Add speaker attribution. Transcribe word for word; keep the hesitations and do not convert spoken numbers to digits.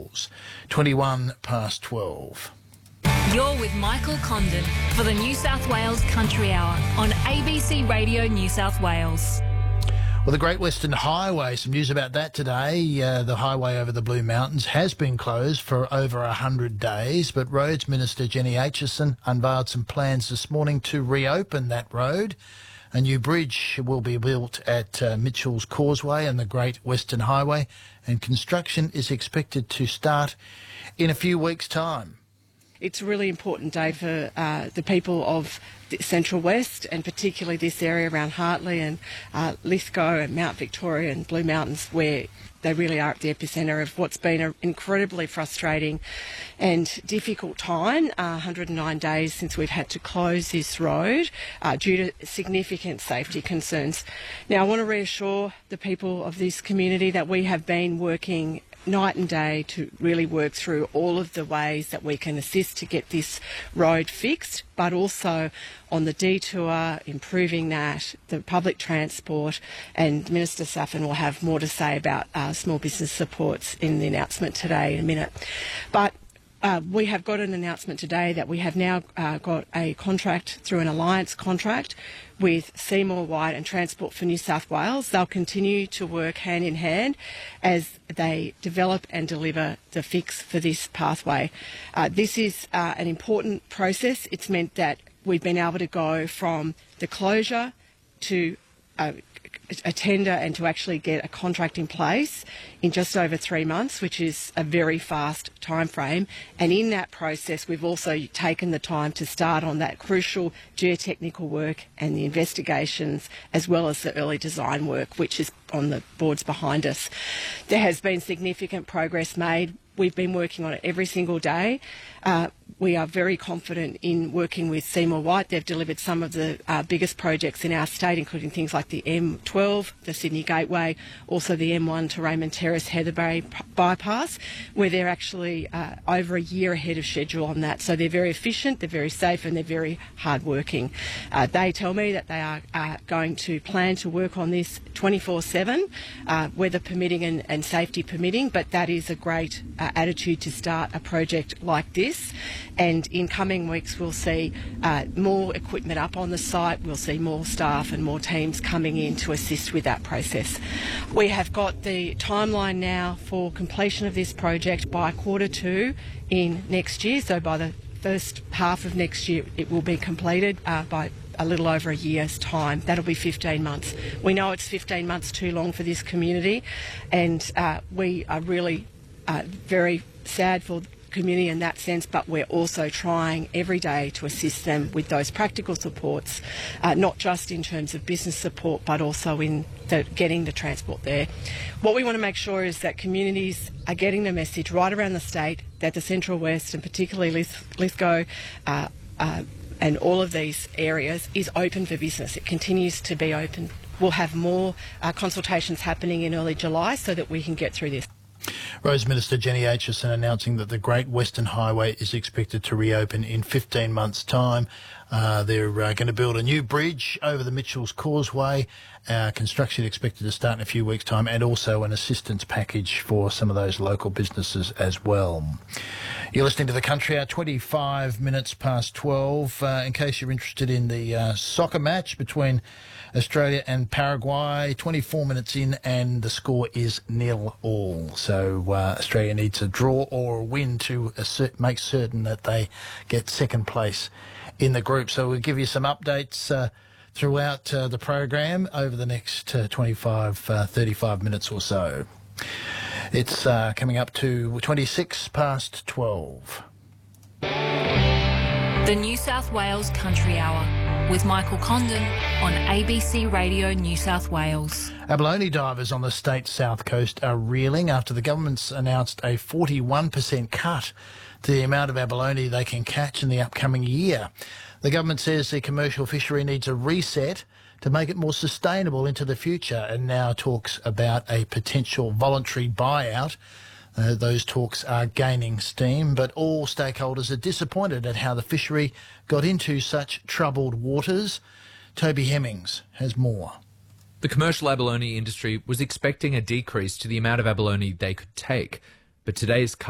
Speaker 1: Wales. twenty-one past twelve.
Speaker 2: You're with Michael Condon for the New South Wales Country Hour on A B C Radio New South Wales.
Speaker 1: Well, the Great Western Highway, some news about that today. Uh, the highway over the Blue Mountains has been closed for over one hundred days, but Roads Minister Jenny Aitchison unveiled some plans this morning to reopen that road. A new bridge will be built at uh, Mitchell's Causeway and the Great Western Highway, and construction is expected to start in a few weeks' time.
Speaker 3: It's a really important day for uh, the people of the Central West, and particularly this area around Hartley and uh, Lithgow and Mount Victoria and Blue Mountains, where they really are at the epicentre of what's been an incredibly frustrating and difficult time, uh, one hundred nine days since we've had to close this road uh, due to significant safety concerns. Now, I want to reassure the people of this community that we have been working night and day to really work through all of the ways that we can assist to get this road fixed, but also on the detour, improving that, the public transport, and Minister Saffin will have more to say about uh, small business supports in the announcement today in a minute. But Uh, we have got an announcement today that we have now uh, got a contract through an alliance contract with Seymour White and Transport for New South Wales. They'll continue to work hand in hand as they develop and deliver the fix for this pathway. Uh, this is uh, an important process. It's meant that we've been able to go from the closure to uh, a tender and to actually get a contract in place in just over three months, which is a very fast time frame. And in that process, we've also taken the time to start on that crucial geotechnical work and the investigations, as well as the early design work, which is on the boards behind us. There has been significant progress made. We've been working on it every single day. Uh, we are very confident in working with Seymour White. They've delivered some of the uh, biggest projects in our state, including things like the M twelve, the Sydney Gateway, also the M one to Raymond Terrace Heather Bay bypass, where they're actually uh, over a year ahead of schedule on that. So they're very efficient, they're very safe, and they're very hard-working. Uh, they tell me that they are uh, going to plan to work on this twenty-four seven, uh, weather permitting and, and safety permitting, but that is a great uh, attitude to start a project like this. And in coming weeks, we'll see uh, more equipment up on the site. We'll see more staff and more teams coming in to assist with that process. We have got the timeline now for completion of this project by quarter two in next year. So by the first half of next year, it will be completed uh, by a little over a year's time. That'll be fifteen months. We know it's fifteen months too long for this community, and uh, we are really uh, very sad for community in that sense, but we're also trying every day to assist them with those practical supports, uh, not just in terms of business support, but also in the, getting the transport there. What we want to make sure is that communities are getting the message right around the state that the Central West, and particularly Lith- Lithgow, uh, uh, and all of these areas is open for business. It continues to be open. We'll have more uh, consultations happening in early July so that we can get through this.
Speaker 1: Roads Minister Jenny Aitchison announcing that the Great Western Highway is expected to reopen in fifteen months' time. Uh, they're uh, going to build a new bridge over the Mitchell's Causeway. Uh, construction expected to start in a few weeks' time, and also an assistance package for some of those local businesses as well. You're listening to The Country Hour, twenty-five minutes past twelve. Uh, in case you're interested in the uh, soccer match between Australia and Paraguay, twenty-four minutes in and the score is nil all. So uh, Australia needs a draw or a win to assert, make certain that they get second place in the group. So we'll give you some updates uh, throughout uh, the program over the next uh, twenty-five, uh, thirty-five minutes or so. It's uh, coming up to twenty-six past twelve.
Speaker 2: The New South Wales Country Hour with Michael Condon on A B C Radio New South Wales.
Speaker 1: Abalone divers on the state's south coast are reeling after the government's announced a forty-one percent cut to the amount of abalone they can catch in the upcoming year. The government says the commercial fishery needs a reset to make it more sustainable into the future, and now talks about a potential voluntary buyout. Uh, those talks are gaining steam, but all stakeholders are disappointed at how the fishery got into such troubled waters. Toby Hemmings has more.
Speaker 4: The commercial abalone industry was expecting a decrease to the amount of abalone they could take, but today's